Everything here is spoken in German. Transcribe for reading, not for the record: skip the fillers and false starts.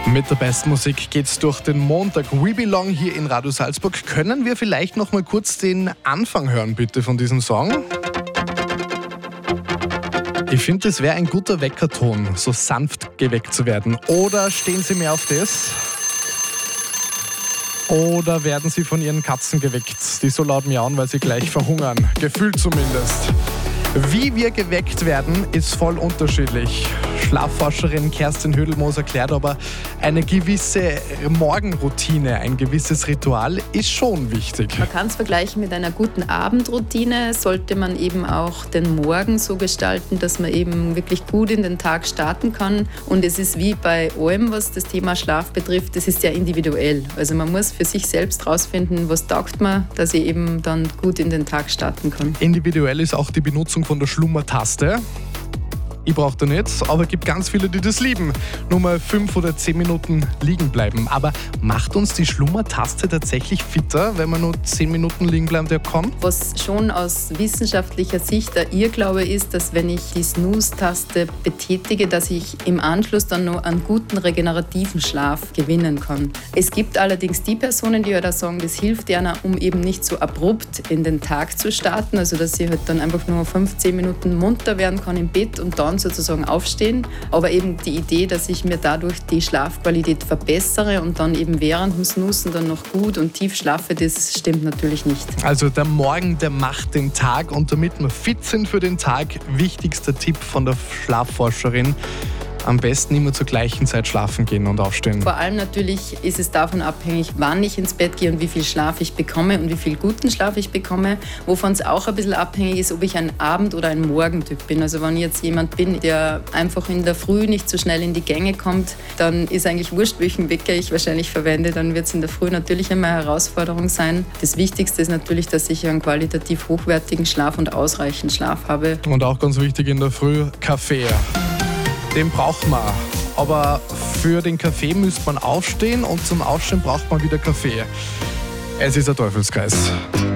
Mit der besten Musik geht's durch den Montag. We Belong hier in Radio Salzburg. Können wir vielleicht noch mal kurz den Anfang hören, bitte, von diesem Song? Ich finde, das wäre ein guter Weckerton, so sanft geweckt zu werden. Oder stehen Sie mehr auf das? Oder werden Sie von Ihren Katzen geweckt, die so laut miauen, weil sie gleich verhungern? Gefühlt zumindest. Wie wir geweckt werden, ist voll unterschiedlich. Schlafforscherin Kerstin Hödelmoos erklärt aber, eine gewisse Morgenroutine, ein gewisses Ritual ist schon wichtig. Man kann es vergleichen mit einer guten Abendroutine. Sollte man eben auch den Morgen so gestalten, dass man eben wirklich gut in den Tag starten kann. Und es ist wie bei allem, was das Thema Schlaf betrifft, das ist ja individuell. Also man muss für sich selbst rausfinden, was taugt man, dass ich eben dann gut in den Tag starten kann. Individuell ist auch die Benutzung von der Schlummertaste. Ich brauche da nicht, aber es gibt ganz viele, die das lieben. Nur mal 5 oder 10 Minuten liegen bleiben. Aber macht uns die Schlummertaste tatsächlich fitter, wenn man nur 10 Minuten liegen bleiben kann? Was schon aus wissenschaftlicher Sicht ein Irrglaube ist, dass wenn ich die Snooze-Taste betätige, dass ich im Anschluss dann noch einen guten regenerativen Schlaf gewinnen kann. Es gibt allerdings die Personen, die halt auch sagen, das hilft einer, um eben nicht so abrupt in den Tag zu starten. Also dass ich halt dann einfach nur 5-10 Minuten munter werden kann im Bett und dann sozusagen aufstehen, aber eben die Idee, dass ich mir dadurch die Schlafqualität verbessere und dann eben während dem Snoozen dann noch gut und tief schlafe, das stimmt natürlich nicht. Also der Morgen, der macht den Tag, und damit wir fit sind für den Tag, wichtigster Tipp von der Schlafforscherin: am besten immer zur gleichen Zeit schlafen gehen und aufstehen. Vor allem natürlich ist es davon abhängig, wann ich ins Bett gehe und wie viel Schlaf ich bekomme und wie viel guten Schlaf ich bekomme. Wovon es auch ein bisschen abhängig ist, ob ich ein Abend- oder ein Morgentyp bin. Also wenn ich jetzt jemand bin, der einfach in der Früh nicht so schnell in die Gänge kommt, dann ist eigentlich wurscht, welchen Wecker ich wahrscheinlich verwende. Dann wird es in der Früh natürlich immer eine Herausforderung sein. Das Wichtigste ist natürlich, dass ich einen qualitativ hochwertigen Schlaf und ausreichend Schlaf habe. Und auch ganz wichtig in der Früh, Kaffee. Den braucht man. Aber für den Kaffee müsste man aufstehen und zum Aufstehen braucht man wieder Kaffee. Es ist ein Teufelskreis.